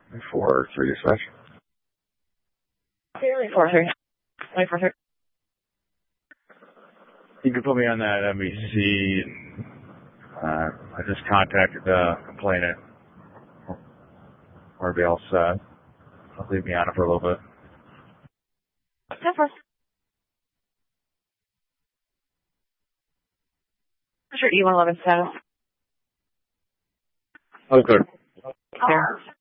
4-3 dispatch. 4-3. 4-3. You can put me on that NBC. I just contacted the complainant. Or be all set. I'll leave me on it for a little bit. Sure, E111 status. Oh, good. There.